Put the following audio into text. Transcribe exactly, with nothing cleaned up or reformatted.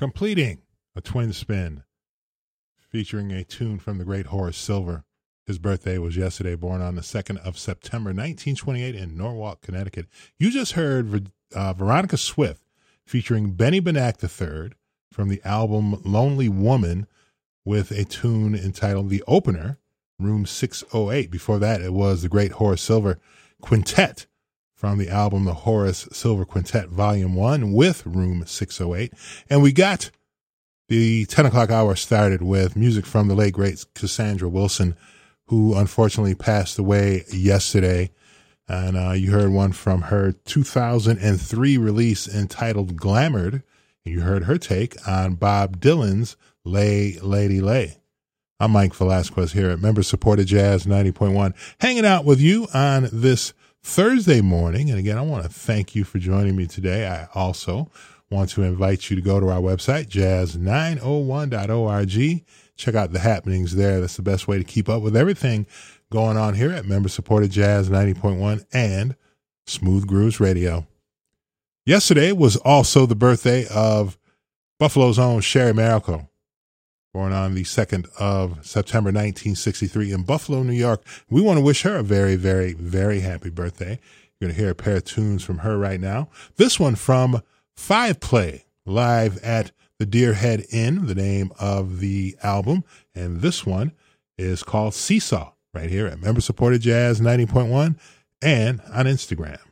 completing a twin spin featuring a tune from the great Horace Silver. His birthday was yesterday, born on the second of September, nineteen twenty-eight in Norwalk, Connecticut. You just heard uh, Veronica Swift featuring Benny Benack the third from the album Lonely Woman with a tune entitled The Opener, Room six oh eight. Before that, it was the great Horace Silver Quintet from the album The Horace Silver Quintet Volume one with Room six oh eight. And we got the ten o'clock hour started with music from the late, great Cassandra Wilson, who unfortunately passed away yesterday. And uh, you heard one from her two thousand three release entitled Glamored. And you heard her take on Bob Dylan's Lay, Lady, Lay. I'm Mike Velasquez here at Member-Supported Jazz ninety point one, hanging out with you on this Thursday morning. And again, I want to thank you for joining me today. I also want to invite you to go to our website, jazz nine oh one dot org. Check out the happenings there. That's the best way to keep up with everything going on here at Member-Supported Jazz ninety point one and Smooth Grooves Radio. Yesterday was also the birthday of Buffalo's own Sherry Marico, born on the second of September nineteen sixty-three in Buffalo, New York. We want to wish her a very, very, very happy birthday. You're going to hear a pair of tunes from her right now. This one from Five Play, live at the Deerhead Inn, the name of the album. And this one is called Seesaw, right here at Member Supported Jazz ninety point one and on Instagram.